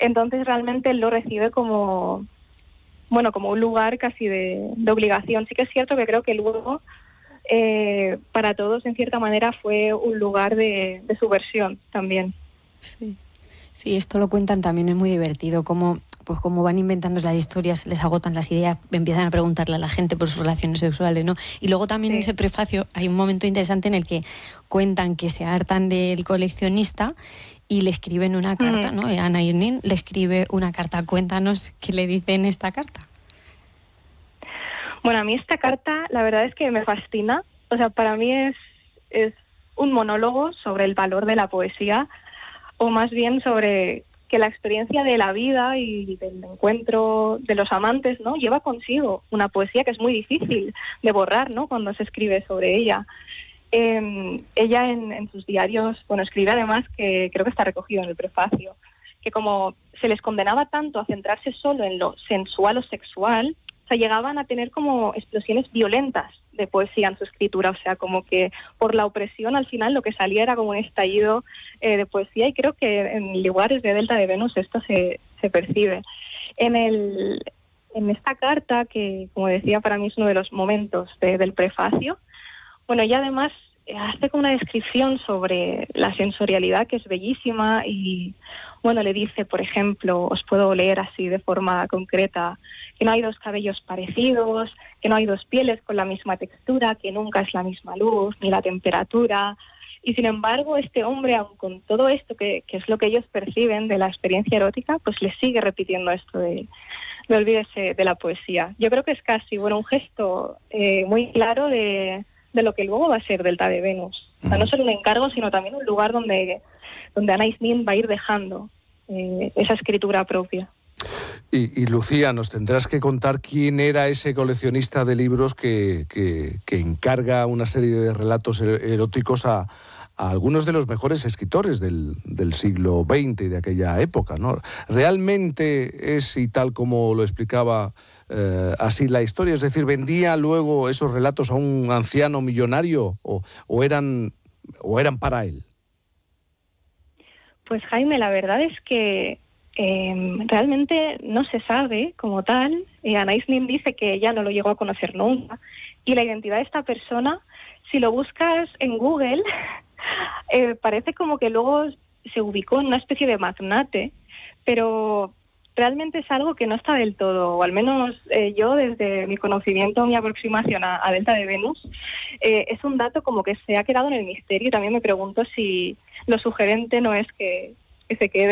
Entonces realmente él lo recibe como un lugar casi de obligación. Sí que es cierto que creo que luego para todos en cierta manera fue un lugar de subversión también. Sí, esto lo cuentan también, es muy divertido, como van inventando las historias, les agotan las ideas, empiezan a preguntarle a la gente por sus relaciones sexuales, ¿no? Y luego también en ese prefacio hay un momento interesante en el que cuentan que se hartan del coleccionista y le escriben una carta, ¿no? Anais Nin le escribe una carta. Cuéntanos qué le dice en esta carta. Bueno, a mí esta carta la verdad es que me fascina. O sea, para mí es un monólogo sobre el valor de la poesía, o más bien sobre que la experiencia de la vida y del encuentro de los amantes, ¿no?, lleva consigo una poesía que es muy difícil de borrar, ¿no?, cuando se escribe sobre ella. Ella en sus diarios, escribe además, que creo que está recogido en el prefacio, que como se les condenaba tanto a centrarse solo en lo sensual o sexual, o sea, llegaban a tener como explosiones violentas de poesía en su escritura, o sea, como que por la opresión al final lo que salía era como un estallido de poesía, y creo que en lugares de Delta de Venus esto se percibe. En esta carta, que como decía para mí es uno de los momentos del prefacio, ella además hace como una descripción sobre la sensorialidad que es bellísima y le dice, por ejemplo, os puedo leer así de forma concreta, que no hay dos cabellos parecidos, que no hay dos pieles con la misma textura, que nunca es la misma luz ni la temperatura. Y sin embargo, este hombre, aun con todo esto que es lo que ellos perciben de la experiencia erótica, pues les sigue repitiendo esto de olvídese de la poesía. Yo creo que es casi un gesto muy claro de lo que luego va a ser Delta de Venus. O sea, no solo un encargo, sino también un lugar donde Anais Nin va a ir dejando esa escritura propia. Y Lucía, nos tendrás que contar quién era ese coleccionista de libros que encarga una serie de relatos eróticos a algunos de los mejores escritores del siglo XX y de aquella época, ¿no? ¿Realmente es y tal como lo explicaba así la historia? Es decir, ¿vendía luego esos relatos a un anciano millonario o eran para él? Pues Jaime, la verdad es que realmente no se sabe como tal. Anais Nin dice que ella no lo llegó a conocer nunca, y la identidad de esta persona, si lo buscas en Google, parece como que luego se ubicó en una especie de magnate, pero realmente es algo que no está del todo, o al menos yo desde mi conocimiento, mi aproximación a Delta de Venus, es un dato como que se ha quedado en el misterio, y también me pregunto si lo sugerente no es que se quede